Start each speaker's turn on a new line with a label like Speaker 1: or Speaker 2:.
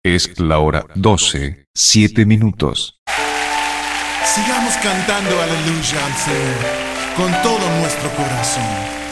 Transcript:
Speaker 1: Es la hora 12, 7 minutos.
Speaker 2: Sigamos cantando aleluya al Señor con todo nuestro corazón.